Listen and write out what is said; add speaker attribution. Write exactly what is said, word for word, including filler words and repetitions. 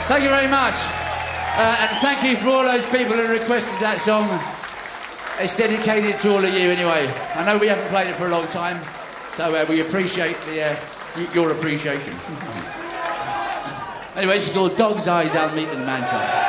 Speaker 1: Thank you very much. Uh, and thank you for all those people who requested that song. It's dedicated to all of you anyway. I know we haven't played it for a long time, so uh, we appreciate the, uh, y- your appreciation. Anyway, this is called Dog's Eyes, I'll Meet in Manchester.